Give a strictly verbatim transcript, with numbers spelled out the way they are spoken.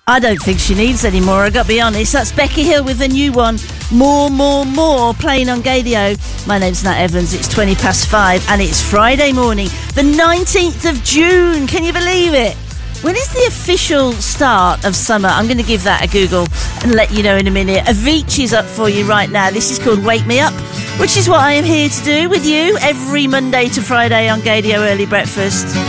I don't think she needs any more, I gotta be honest. That's Becky Hill with a new one, More, More, More, playing on Gadio. My name's Nat Evans, it's twenty past five, and it's Friday morning, the nineteenth of June. Can you believe it? When is the official start of summer? I'm going to give that a Google and let you know in a minute. Avicii's up for you right now. This is called Wake Me Up, which is what I am here to do with you every Monday to Friday on Gadio Early Breakfast.